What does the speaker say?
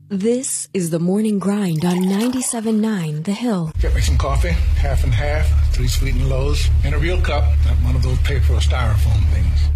This is the morning grind on 97.9 The Hill. Get me some coffee, half and half, 3 sweetened lows, and a real cup, not one of those paper or styrofoam things.